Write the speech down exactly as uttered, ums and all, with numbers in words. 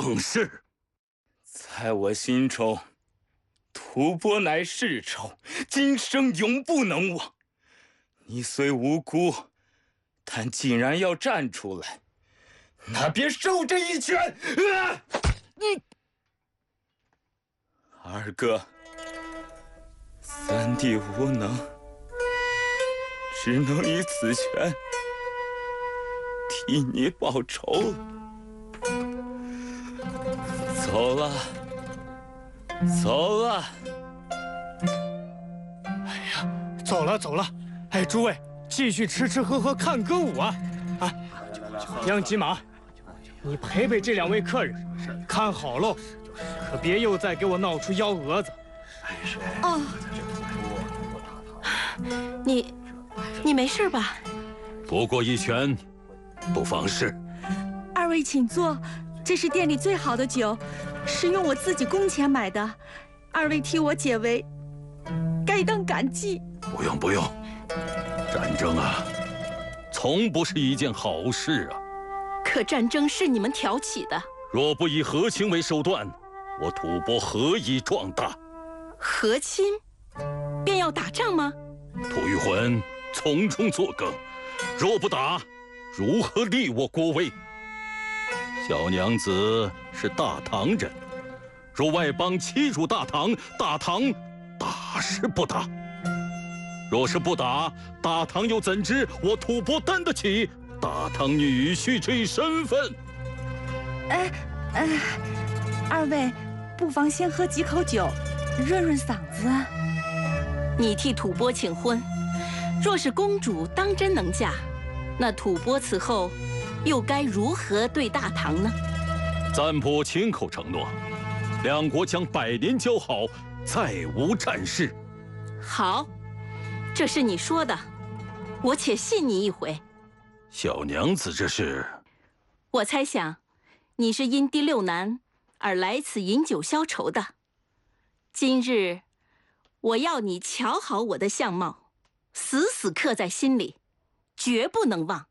正是。 在我心中，吐蕃乃世仇，今生永不能忘。你虽无辜，但既然要站出来，那便受这一拳！啊！嗯，二哥，三弟无能，只能以此拳替你报仇了。走了，走了。 哎呀，走了走了。哎，诸位，继续吃吃喝喝看歌舞啊！啊，杨吉马，你陪陪这两位客人，看好喽，可别又再给我闹出幺蛾子。 哦，你，你没事吧？ 不过一拳，不妨事。 二位请坐，这是店里最好的酒，是用我自己工钱买的，二位替我解围，该当感激。 不用不用，战争啊，从不是一件好事啊。 可战争是你们挑起的， 若不以和亲为手段，我吐蕃何以壮大？ 和亲，便要打仗吗？ 吐谷浑从中作梗，若不打，如何立我国威？小娘子是大唐人，若外邦欺辱大唐，大唐打是不打？若是不打，大唐又怎知我吐蕃担得起大唐女婿这一身份？ 哎哎，二位不妨先喝几口酒，润润嗓子。你替吐蕃请婚，若是公主当真能嫁，那吐蕃此后又该如何对大唐呢？ 赞普亲口承诺，两国将百年交好，再无战事。 好，这是你说的，我且信你一回。 小娘子这是？ 我猜想，你是因第六难而来此饮酒消愁的。今日，我要你瞧好我的相貌，死死刻在心里，绝不能忘。